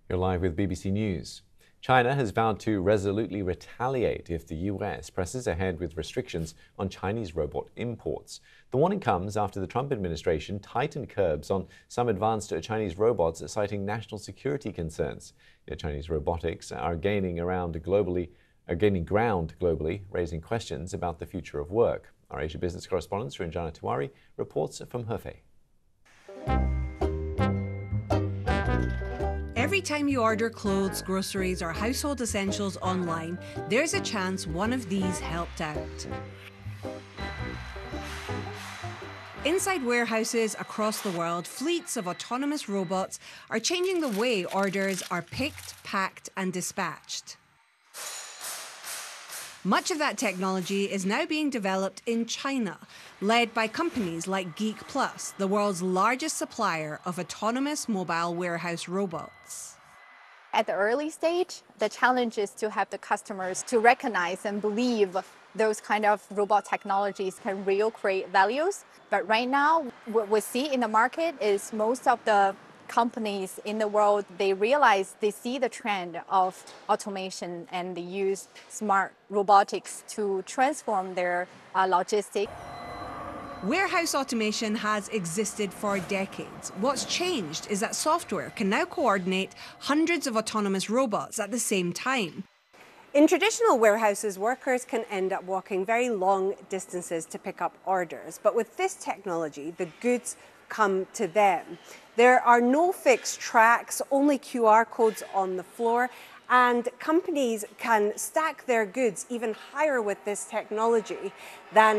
You're live with BBC News. China has vowed to resolutely retaliate if the US presses ahead with restrictions on Chinese robot imports. The warning comes after the Trump administration tightened curbs on some advanced Chinese robots, citing national security concerns. Yet Chinese robotics are gaining ground globally, raising questions about the future of work. Our Asia business correspondent, Ranjana Tiwari, reports from Hefei. Every time you order clothes, groceries, or household essentials online, there's a chance one of these helped out. Inside warehouses across the world, fleets of autonomous robots are changing the way orders are picked, packed, and dispatched. Much of that technology is now being developed in China, led by companies like Geek Plus, the world's largest supplier of autonomous mobile warehouse robots. At the early stage, the challenge is to have the customers to recognize and believe those kind of robot technologies can really create values. But right now, what we see in the market is most of the companies in the world, they see the trend of automation and they use smart robotics to transform their logistics. Warehouse automation has existed for decades. What's changed is that software can now coordinate hundreds of autonomous robots at the same time. In traditional warehouses, workers can end up walking very long distances to pick up orders. But with this technology, the goods come to them. There are no fixed tracks, only QR codes on the floor, and companies can stack their goods even higher with this technology than